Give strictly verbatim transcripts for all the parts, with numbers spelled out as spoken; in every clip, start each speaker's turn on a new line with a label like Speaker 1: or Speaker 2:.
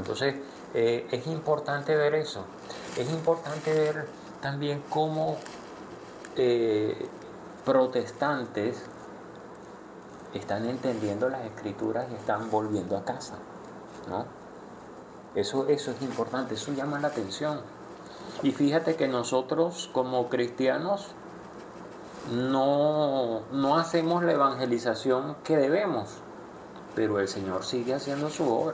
Speaker 1: Entonces, eh, es importante ver eso. Es importante ver también cómo eh, protestantes están entendiendo las escrituras y están volviendo a casa, ¿no? Eso, eso es importante, eso llama la atención. Y fíjate que nosotros como cristianos no, no hacemos la evangelización que debemos, pero el Señor sigue haciendo su obra.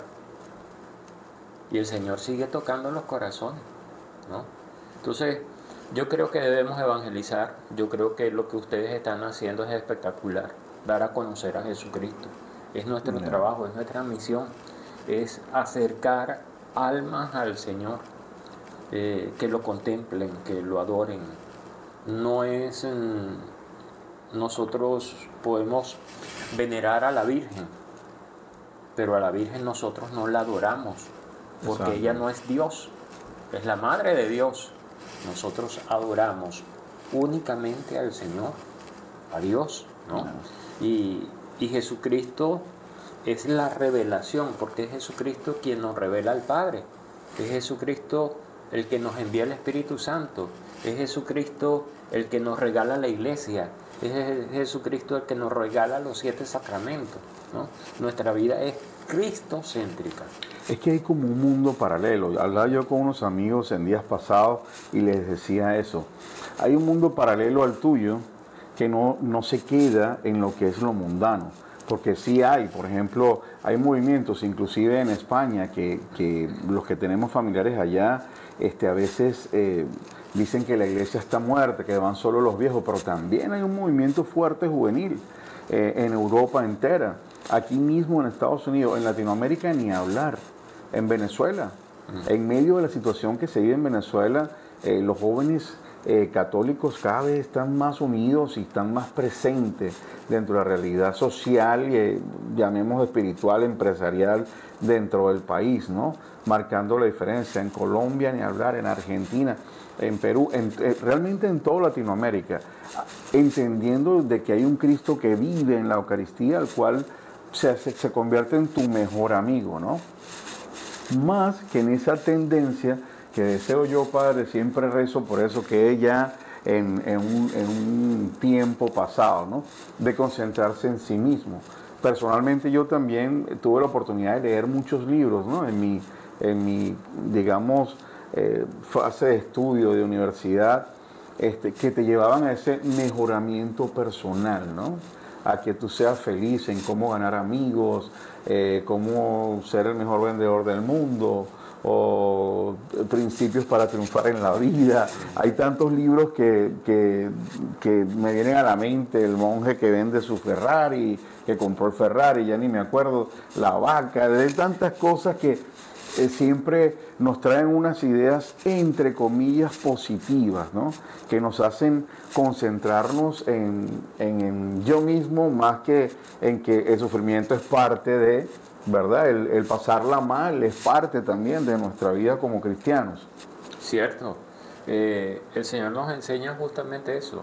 Speaker 1: Y el Señor sigue tocando los corazones, ¿no? Entonces, yo creo que debemos evangelizar. Yo creo que lo que ustedes están haciendo es espectacular. Dar a conocer a Jesucristo. Es nuestro
Speaker 2: Yeah.
Speaker 1: trabajo, es nuestra misión. Es acercar almas al Señor. Eh, que lo contemplen, que lo adoren. No es... Mm, nosotros podemos venerar a la Virgen, pero a la Virgen nosotros no la adoramos, porque
Speaker 2: Exacto.
Speaker 1: ella no es Dios, es la Madre de Dios. Nosotros adoramos únicamente al Señor, a Dios, ¿no? Y, y Jesucristo es la revelación, porque es Jesucristo quien nos revela al Padre. Es Jesucristo el que nos envía el Espíritu Santo. Es Jesucristo el que nos regala la iglesia. Es Jesucristo el que nos regala los siete sacramentos, ¿no? Nuestra vida es cristocéntrica.
Speaker 2: Es que hay como un mundo paralelo. Hablaba yo con unos amigos en días pasados y les decía eso. Hay un mundo paralelo al tuyo que no, no se queda en lo que es lo mundano. Porque sí hay, por ejemplo, hay movimientos, inclusive en España, que, que los que tenemos familiares allá, este, a veces eh, dicen que la iglesia está muerta, que van solo los viejos, pero también hay un movimiento fuerte juvenil eh, en Europa entera. Aquí mismo en Estados Unidos, en Latinoamérica ni hablar, en Venezuela. En medio de la situación que se vive en Venezuela, eh, los jóvenes eh, católicos cada vez están más unidos y están más presentes dentro de la realidad social y eh, llamemos espiritual, empresarial dentro del país, ¿no? Marcando la diferencia. En Colombia ni hablar, en Argentina, en Perú, en, eh, realmente en toda Latinoamérica, entendiendo de que hay un Cristo que vive en la Eucaristía, al cual se, se, se convierte en tu mejor amigo, ¿no? Más que en esa tendencia que deseo yo, Padre, siempre rezo por eso, que ella en, en, un, en un tiempo pasado, ¿no? De concentrarse en sí mismo. Personalmente yo también tuve la oportunidad de leer muchos libros, ¿no? En mi, en mi digamos, eh, fase de estudio de universidad, este, que te llevaban a ese mejoramiento personal, ¿no? A que tú seas feliz en cómo ganar amigos, eh, cómo ser el mejor vendedor del mundo, o principios para triunfar en la vida. Hay tantos libros que, que, que me vienen a la mente: el monje que vende su Ferrari, que compró el Ferrari, ya ni me acuerdo, la vaca, de tantas cosas que eh, siempre nos traen unas ideas entre comillas positivas, ¿no? Que nos hacen concentrarnos en, en, en yo mismo más que en que el sufrimiento es parte de, ¿verdad? El, el pasarla mal es parte también de nuestra vida como cristianos.
Speaker 1: Cierto. Eh, el Señor nos enseña justamente eso.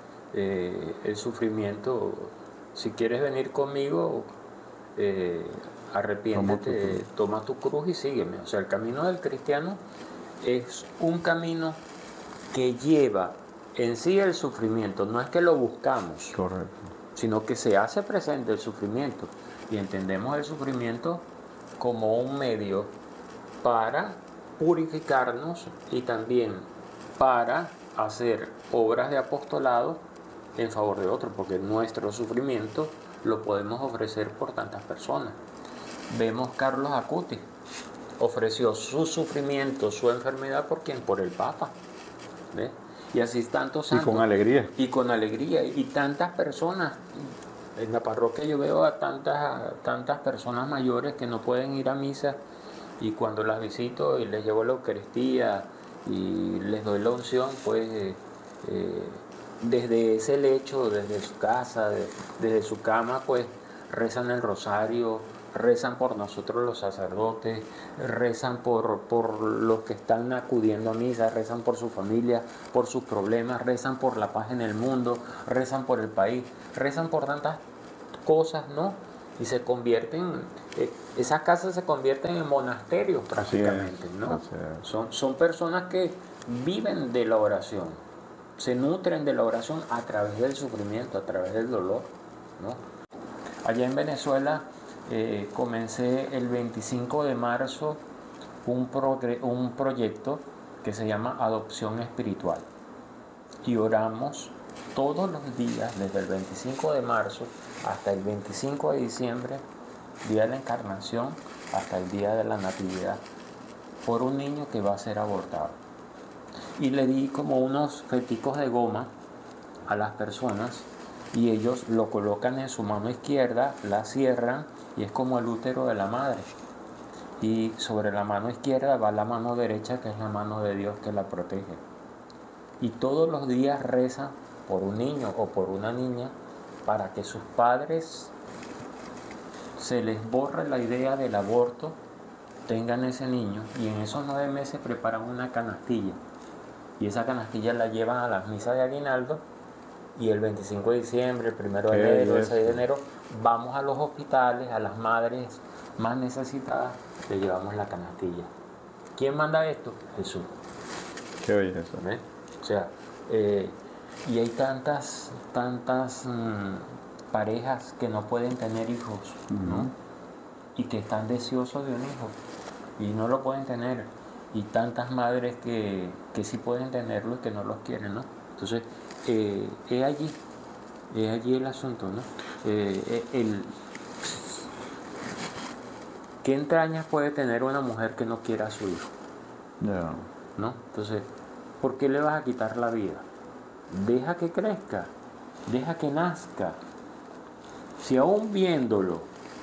Speaker 1: Eh, el sufrimiento. Si quieres venir conmigo, eh, arrepiéntete, toma tu cruz y sígueme. O sea, el camino del cristiano es un camino que lleva en sí el sufrimiento. No es que lo buscamos.
Speaker 2: Correcto.
Speaker 1: Sino que se hace presente el sufrimiento. Y entendemos el sufrimiento como un medio para purificarnos y también para hacer obras de apostolado en favor de otros, porque nuestro sufrimiento lo podemos ofrecer por tantas personas. Vemos Carlos Acutis, ofreció su sufrimiento, su enfermedad, ¿por quién? Por el Papa, ¿ves? Y así tantos santos.
Speaker 2: Y con alegría.
Speaker 1: Y con alegría. Y tantas personas. En la parroquia yo veo a tantas, tantas personas mayores que no pueden ir a misa, y cuando las visito y les llevo la Eucaristía y les doy la unción, pues eh, eh, desde ese lecho, desde su casa, de, desde su cama, pues rezan el rosario, rezan por nosotros los sacerdotes, rezan por, por los que están acudiendo a misa, rezan por su familia, por sus problemas, rezan por la paz en el mundo, rezan por el país, rezan por tantas cosas, ¿no? y se convierten, eh, esas casas se convierten en monasterios prácticamente,
Speaker 2: Así es,
Speaker 1: ¿no?
Speaker 2: así es.
Speaker 1: Son, son personas que viven de la oración, se nutren de la oración a través del sufrimiento, a través del dolor, ¿no? Allá en Venezuela eh, comencé el veinticinco de marzo un, progre- un proyecto que se llama Adopción Espiritual y oramos todos los días desde el veinticinco de marzo hasta el veinticinco de diciembre, día de la Encarnación, hasta el día de la Natividad, por un niño que va a ser abortado. Y le di como unos feticos de goma a las personas y ellos lo colocan en su mano izquierda, la cierran y es como el útero de la madre. Y sobre la mano izquierda va la mano derecha, que es la mano de Dios que la protege. Y todos los días rezan por un niño o por una niña para que sus padres se les borre la idea del aborto, tengan ese niño y en esos nueve meses preparan una canastilla. Y esa canastilla la llevan a las misas de aguinaldo y el veinticinco de diciembre, el primero de enero, el seis de enero, vamos a los hospitales, a las madres más necesitadas, le llevamos la canastilla. ¿Quién manda esto? Jesús.
Speaker 2: Qué belleza.
Speaker 1: ¿Ves? O sea, eh, y hay tantas, tantas mmm, parejas que no pueden tener hijos, ¿no? Uh-huh. Y que están deseosos de un hijo y no lo pueden tener. Y tantas madres que, que sí pueden tenerlo y que no los quieren, ¿no? Entonces, eh, es allí, es allí el asunto, ¿no? Eh, el, ¿Qué entrañas puede tener una mujer que no quiera a su hijo?
Speaker 2: Yeah.
Speaker 1: ¿No? Entonces, ¿por qué le vas a quitar la vida? Deja que crezca, deja que nazca. Si aún viéndolo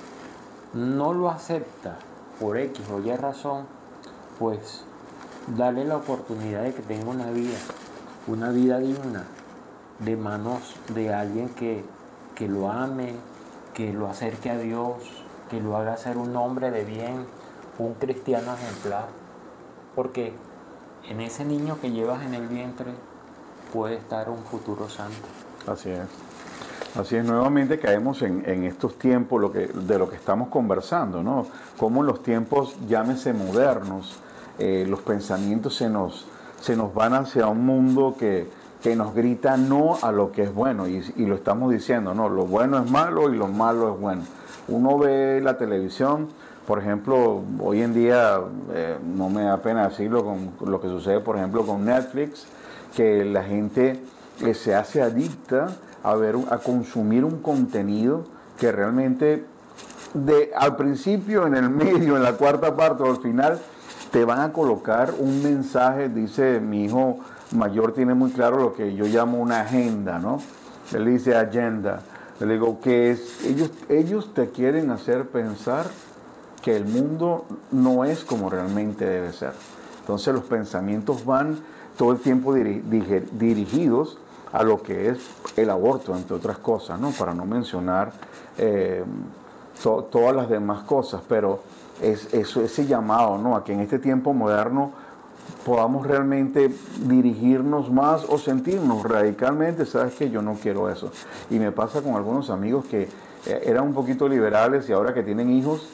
Speaker 1: no lo acepta por X o Y razón, pues dale la oportunidad de que tenga una vida, una vida digna, de manos de alguien que, que lo ame, que lo acerque a Dios, que lo haga ser un hombre de bien, un cristiano ejemplar. Porque en ese niño que llevas en el vientre puede estar un futuro santo.
Speaker 2: Así es. Así es, nuevamente caemos en, en estos tiempos lo que, de lo que estamos conversando, ¿no? Cómo en los tiempos, llámese modernos, eh, los pensamientos se nos, se nos van hacia un mundo que, que nos grita no a lo que es bueno, y, y lo estamos diciendo, no, lo bueno es malo y lo malo es bueno. Uno ve la televisión, por ejemplo, hoy en día, eh, no me da pena decirlo, con lo que sucede, por ejemplo, con Netflix, que la gente eh, se hace adicta a ver, a consumir un contenido que realmente de, al principio, en el medio, en la cuarta parte o al final, te van a colocar un mensaje. Dice, mi hijo mayor tiene muy claro lo que yo llamo una agenda, ¿no? Él dice agenda. Le digo que es, ellos, ellos te quieren hacer pensar que el mundo no es como realmente debe ser. Entonces los pensamientos van todo el tiempo diri, dir, dirigidos a lo que es el aborto, entre otras cosas, ¿no? Para no mencionar eh, to, todas las demás cosas, pero es eso, ese llamado, ¿no? A que en este tiempo moderno podamos realmente dirigirnos más o sentirnos radicalmente, sabes que yo no quiero eso. Y me pasa con algunos amigos que eh, eran un poquito liberales y ahora que tienen hijos,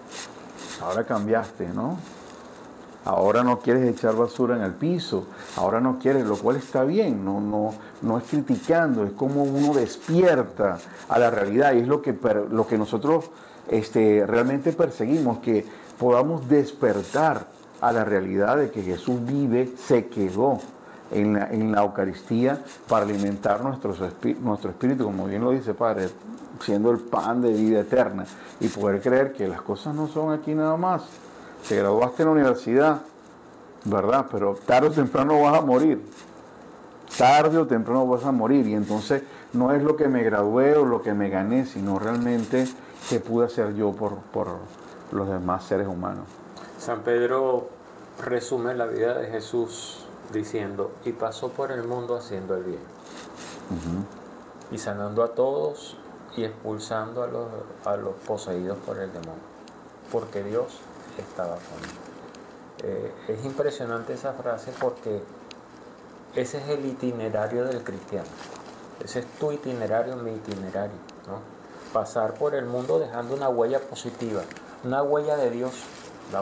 Speaker 2: ahora cambiaste, ¿no? Ahora no quieres echar basura en el piso, ahora no quieres, lo cual está bien, no, no, no es criticando, es como uno despierta a la realidad y es lo que, lo que nosotros este, realmente perseguimos, que podamos despertar a la realidad de que Jesús vive, se quedó en la, en la Eucaristía para alimentar nuestro, nuestro espíritu, como bien lo dice Padre, siendo el pan de vida eterna y poder creer que las cosas no son aquí nada más. Te graduaste en la universidad, ¿verdad? Pero tarde o temprano vas a morir. Tarde o temprano vas a morir. Y entonces no es lo que me gradué o lo que me gané, sino realmente qué pude hacer yo por, por los demás seres humanos.
Speaker 1: San Pedro resume la vida de Jesús diciendo, y pasó por el mundo haciendo el bien. Uh-huh. Y sanando a todos y expulsando a los, a los poseídos por el demonio. Porque Dios estaba con él. Eh, es impresionante esa frase porque ese es el itinerario del cristiano. Ese es tu itinerario, mi itinerario, ¿no? pasar por el mundo dejando una huella positiva, una huella de Dios.